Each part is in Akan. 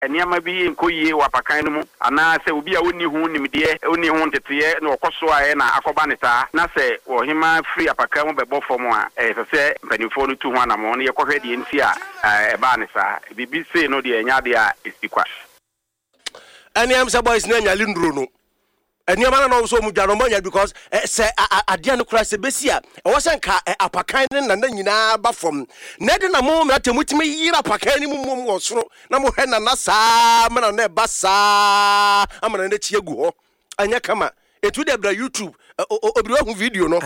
enema bi nkoyie wapakan no mu ana se obi a woni hu nimde oni hu ntete na okoso a na akoba ne saa na se ohima free apakan mu bebo fom a se mpanifo no tu hu anamo no yekohwe de nti a eba ne saa bibi se no de enya de a esikwa ani am say boys na nya lindro no ani am na so mu dwano manya because say adia no kura se besi a wo se nka apakan ne na nyina ba fom na de na mo mrate mutimi yira apakan ni mu wo soro na mo hwe na saa mana na ba saa amana na chi egu ho anya kama etu de bra YouTube obiri wa hu video no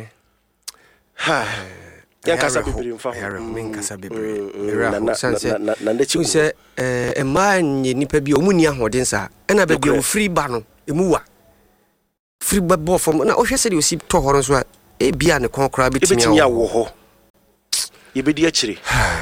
ya kasa bibiri mfa min kasa bibiri na ndechi se ema nyi nipa bi omuni ahoden sa na ba bi o free ba no emuwa free ba bo fom na o hwese de o si to horo so a e bia ne konkora betimi ya wo ho yebedi akire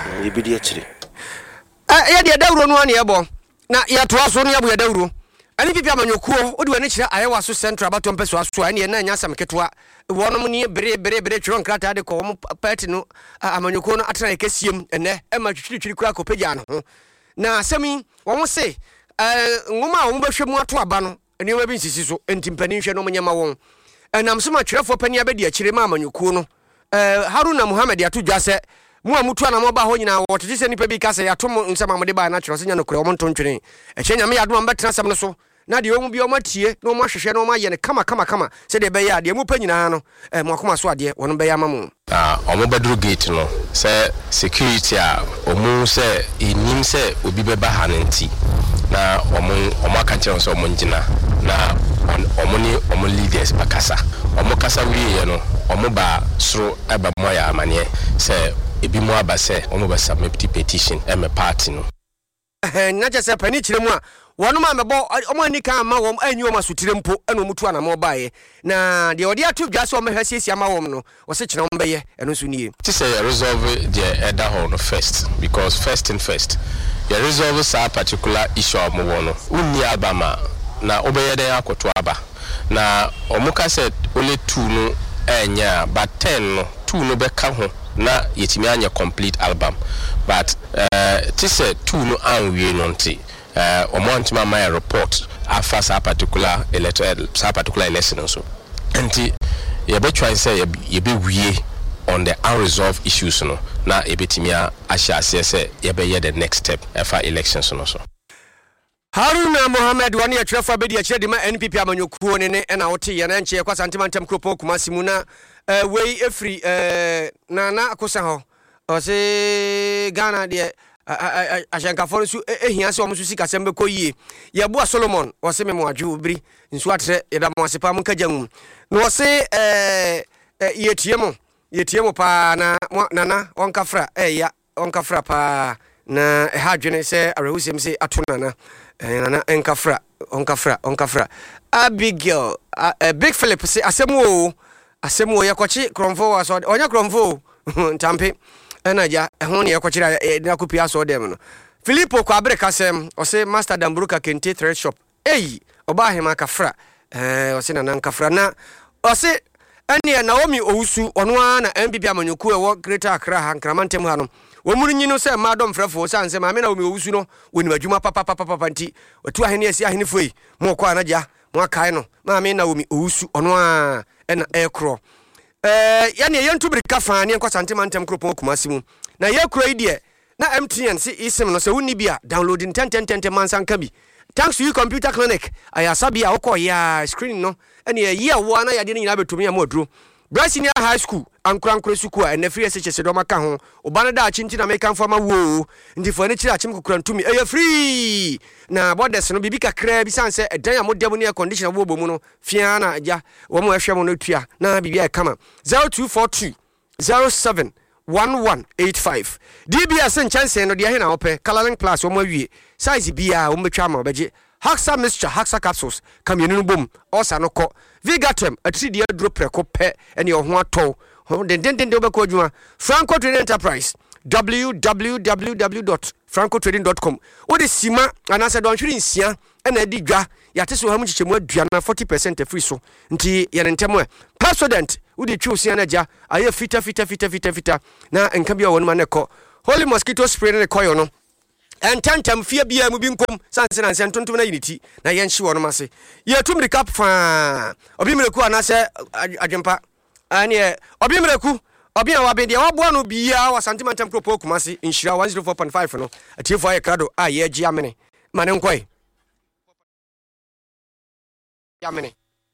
ya de dawro no ane ebo na ya to aso no ya bo ya dawro ani pipia manyokuo odi wani kire ayewa so central batom peso aso ani na nya samketoa wonom ni bere twon krata de ko party no amanyokuo no atena ekesiem ene e ma twitwiri kura ko pagya no na asemi wo se ngoma wo behwemu ato aba no eni ma bi nsisi so entimpani hwe no mnyama won enam so ma twerefo pani abedi akire ma amanyokuo no Haruna Muhammad ato dwase mu amutu na mo ba ho nyina wo tete se nipa bi ka se yato mo nsema mo de ba na twero se nya no kure wo nto ntwene nyame yado ma betena sam no so na de omu bi o matie na o ma hwehwe na o ma ye ne kama se de be ya de mu pa nyina no mo akoma so ade wono be ya mamu omo bedru gate no se security a omu se enim se obi be ba ha nti na omo aka kire so omo ngina na omo leaders bakasa omo kasa wiye no omo ba soro eba moya amane se ebi mo abase omo ba submit petition eme party no na je se pani kire mu a wono ma mebo omo ani kan ma wom anyi wom asutire mpo eno mutu ana mo baaye na de odi atu dwa so omo hwasiesia ma wom no wo se kire wom beye eno so nie ti say resolve the elder hall no first because first you resolve sa particular issue omo wono unni abama na obeye den akoto aba na omo ka said only 2 no enya but 10 no 2 no be ka ho na yetimi anya complete album but ti say 2 no anwie no nti omontima my report after sa particular election so nti ye be try say ye be wie on the unresolved issues no na ebetimi a ahia say ye be the next step for elections no so Haruna Muhammad wani ya trefa bedi ya chire di ma NPP amanyokuo ne na wote ye na nche kwa santima ntem kropo Kumasi mu na wei efri na akosa ho o se Ghana de ashankafo nsu ehia se omusu sika sembe koyie ye bo Solomon o se memo adwu obiri nsu atre ye da mo asepa mu kagyamu no o se yetiemo pa na nana onkafra ya onkafra pa na hadwene se arehusem se atonana nana onkafra Abigail Big Philip se asemu ye kwachi kromfo aso onya kromfo ntampe enaja ehon ye kwachira na kopia aso dem no Philippo kwa abreka sem o se Master Damburuka Kente Thread Shop oba hema kafra o se nana nkafra na o se ene Naomi Owusu ono na MPP amanyoku ewo Greater Accra Hankramantem ha no womuru nyino se madom frefo sanse ma me na Naomi Owusu no woni madwuma papa nti otu ahene asi ahene foi mo kwa anaja mo akai no ma me na Naomi Owusu ono ena ekro yani yentu birika fa ne kwa santemantem kropon Kumasi mu na yekro ide na MTN si isim no se woni bia downloading 10 mansan kabi thanks to you computer clinic ayasabia okoya screen no ene ye wo na yade nyina betumi amoduro Brasinia High School ankurankure suku a ene free SHS do maka ho obana da achinti na make fama wo ndifo ne kira achim kukurantumi free na borders no bibi kakra bi sanse edan amodem ne condition wo bomu no fia na aja wo mo ehwe mo no tua na bibi e kama 0242 07 1185 DBS chance no de ahe na ope coloring plus wo mo awie size bia wo metwa ma obeje Haxa mixture Haxa capsules kamienu bom osa no ko Vigatem atri de adro preko pe ene ho ato den obekọ adwuma Franco Trading Enterprise www.francotrading.com odi sima anase don hwiri nsia ena di dwa yate so ha mu chichemu adua na 40% free so nti ye ntemo president odi twi osia na ja aye fita na nka bia wonu ma ne ko Holy Mosquito Spray ne koyo no entantam fie bia mu bi nkom sanse na nsen tontom na yiniti na yenhye wono mase ye tumrika fa obi mreku anase adwempa ane obi mreku obi na wabe dia waboa no bia wa santimantam kropo kumase inhira 104.5 no atiefo aye krado a ye agi amene mane nkoi yamene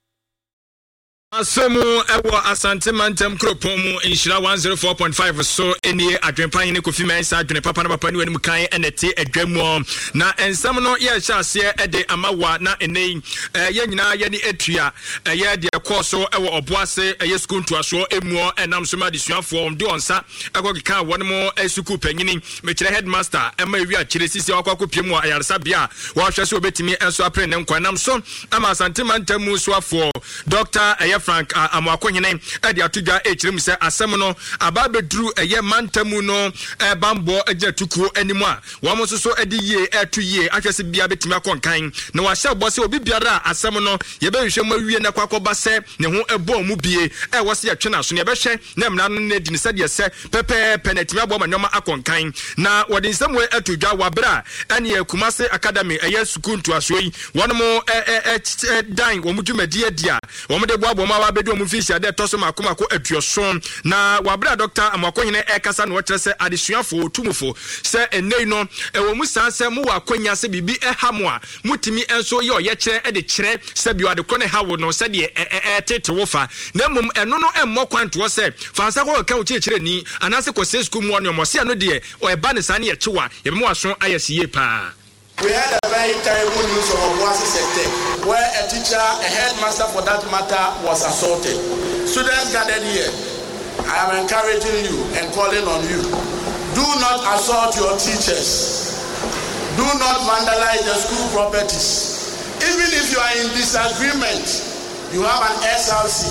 Asemu ewo Asante Mantem Kropomu inhira 104.5 so eni adwempan ne Kofi Mensa adwene papa na papa ne wani mukan enete adwamu na ensam no ye hyase ede amawa na enei ye nyina ye ni etua ye de koso ewo oboase ye skuntu aso emuo enam so ma desuafo de onsa akokeka won mo esuku panyini mekire headmaster ema ewi akire sisi akokopiem ayaresa bia wo hwese obetimi enso apre ne nkwanam so ama Asante Mantem suafo Dr. Frank Amwakohene edi atudwa echirim se asem no ababedru eye mantamu no bambo agatukuo animu a wo mo so edi ye etuye ahwese bia betimi akonkan na wa hye bose obi biara asem no ye behwe mawie na kwakoba se ne ho ebo mu bie wo se yetwe na so ne behwe na mna no na di ne sade se pepe penetimi abo manoma akonkan na wodi nsem we atudwa wabra ene Kumase Academy eye sukuntu asoyi wono mo dan wo mu dwumadi adia wo mo de boabo ma wabedu mu fishi ade toso makomako aduoson na wabra Dr. Amwakohene ekasa no kire se adesuafo tumufo se enei no ewo mu sanse mu wakonya se bibi ehamo a mutimi enso ye oye kire ede kire se bio ade kone hawo no se de tete wofa na mum eno no emmo kwanto se fansa ko ka uchi kire ni anase ko se school mu ono mo se no de o eba ne sane ye chiwa ye mo aso ayesiye pa. We had a very terrible news from Obuasi sector where a teacher, a headmaster for that matter, was assaulted. Students gathered here. I am encouraging you and calling on you. Do not assault your teachers. Do not vandalize the school properties. Even if you are in disagreement, you have an SLC.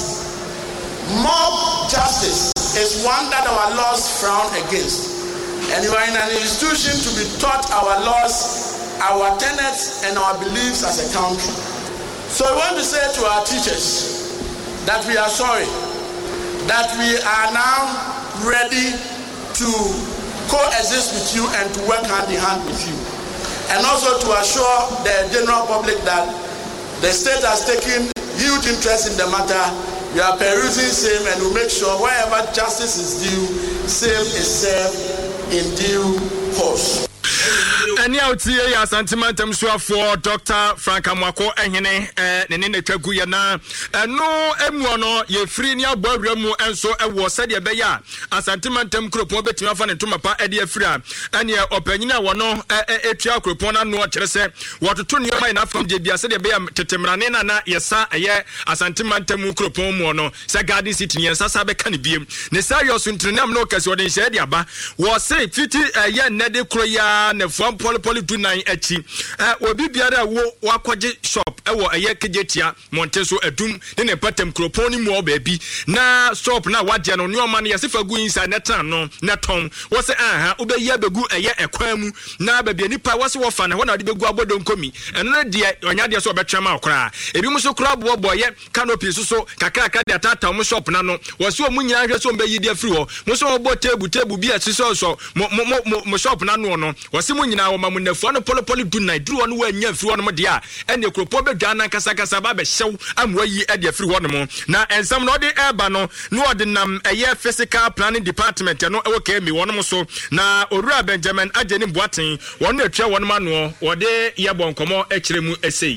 Mob justice is one that our laws frown against. And you are in an institution to be taught our laws, our tenets and our beliefs as a country. So I want to say to our teachers that we are sorry, that we are now ready to coexist with you and to work hand in hand with you. And also to assure the general public that the state has taken huge interest in the matter. We are perusing same and we'll make sure wherever justice is due, same is served in due course. Any out here, Asante Mantem for Dr. Frank Amwako Ehene, Nene Taguya na no emuano ye free near Bobramu and so I was said Beya, Asante Mantem Kropo Betimafan and Tumapa Edia Fra, and your opinion wano a tria Kropona no Chese, what to turn your mind up from the Biasa Bea Tetemranena na Yesa, a year Asante Mantem Kropo Mono, Sagadi City and Sasabe Canibium, Nesarios Intrinam Locas or the Shediaba was say 50 a year Nede Kroya ne from Poly do 9 echi obi biara wo wakwaje shop ewo eye kejetia Monteso edum ne patem kroponi mu obabi na shop na waje no nyoma ne yesefa gu inside netan no neton wo se aha obeyi abegu eye ekwan mu na babia nipa wo se wo fa na ho na de begu abodo nkomi eno de onya de so obetwema okra ebi mu so kra bo ye canopy so kakaka de atata mu shop na no wo se o mu nyina hwe so mbeyi de afiri ho mu so bo table bi asiso so mo shop na no no wo se mu nyina wo mamunefo no poly do night dru ono wanya afiri ho no de a ene kropo bedwa na kasa ba be hyew amwayi e de afiri ho no na ensam no de eba no de nam eye physical planning department no e wo ka mi wono so na Owura Benjamin Ageni Boaten wono atwa wono ma no wo de ye bonkomo e kire mu esei.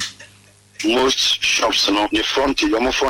Most shops no the frontage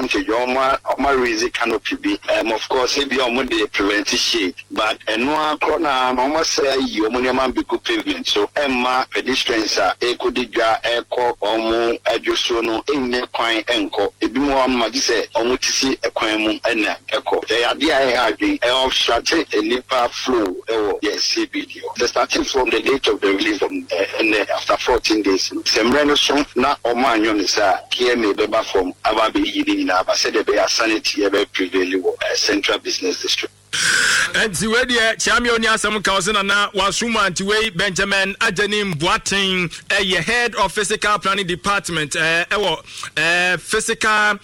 your raise canopy be of course if you the prevent shade but no corner no say you man be good pavement so emma pedestrians are eco digga eco omo adwoso no enne kwan enko ebi mo am gi say omo tisi ekwan mu ena eco they are there again of strategy a nipa flow yes CBD starting from the date of the release from after 14 days sembreno so na omo anyo here may be from Ababi Yidin, Abasede Bay, sanity, ever prevailing central business district. And to where the Chamionia some cousin and now was Suman to way Benjamin Ageni Boaten, a head of physical planning department, physical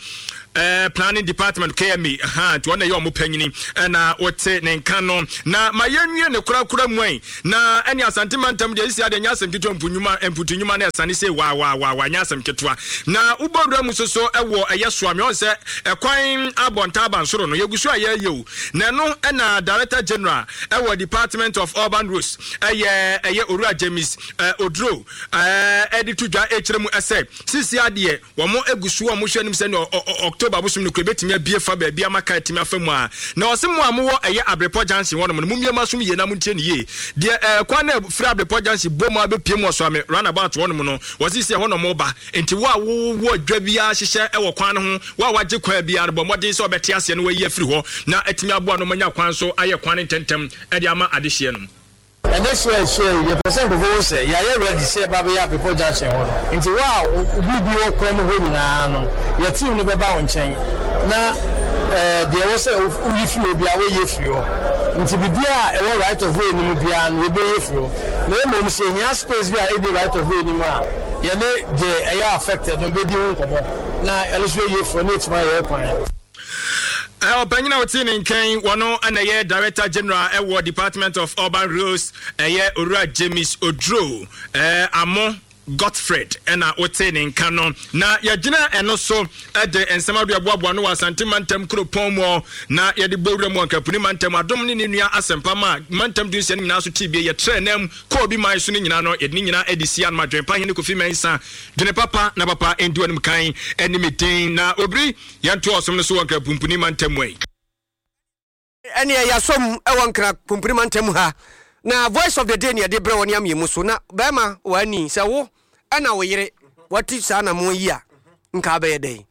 planning department KME to one your mupanyini na wote ne nka no na mayenwie ne kura mwan na ene asantemantam de isi ade nyasem kitwa mpunyuma na asane se wa nyasem kitwa na ubodura musoso ewo eyeso ame on se ekwan abonta abansoro no yegusu ayeyewu na no na director general ewo department of urban roads eye Orua James Odro editudwa echiremu ese sisi ade wo mo egusu wo mo hwanim se no October busum no krobetimi abie fa ba bia maka etimi afamu a na osemu amowo eye Abrepo Jansi wono mo mumiema sum ye na mu ntie ne ye de kwa na free Abrepo Jansi bomu abepiem wo so ame runabout wono mo no wasisi wono mo ba enti wo dwa bia hyehye ewo kwan no ho wagye kwa bia no bomode so obete ase no wayi afiri ho na etimi aboa no manya kwan so aye kwan tentem ede ama adehye no. And this way, you present the voice, you are ready to say about the Abrepo Jansi. Into wow, we be come home now. Your team never bound chain. Now, there was a if you be away if you. Into the beer, a right of way in the beer and we be if you. No one saying, yes, space we are able right of way anymore. You know, they are affected, no baby. Now, I'll show you for next my airplane. Opinion out in Ken, one and a year Director General Award Department of Urban Roads, a year Orua James Odro, Amo Godfred, and a Otening Canon. Now, Yajina and also at the and some of your Bobuano was Antimantem Krupomo, na Yadi Bodram Wanka, Primantem, Adomininia Asempama, Mantem Dusen Nasu TB, a trenem, Kobe my Suninano, Ednina Edisian, Madre Pahinico Femesa, Papa, Nabapa, and Duan Kai, enemy Dane, na Obri, Yanto Awesome Suaka, Pumpunimantem way. Any Yasom, Ewankra, Pumprimantem ha. Na voice of the day near the brown yammy musuna, Bama, wani, sawo, and our yere, what is Anna Moya, Nkabe day.